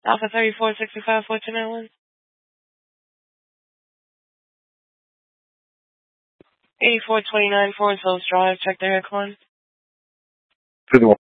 Alpha 3465 4291. 8429 Forest Hills Drive. Check the aircon.